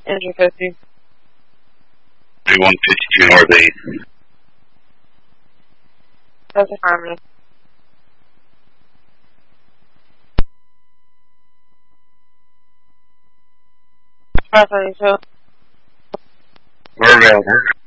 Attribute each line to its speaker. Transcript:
Speaker 1: Engine 50.
Speaker 2: 3152 North 8.
Speaker 1: That's affirmative. Express 32.
Speaker 2: We're available.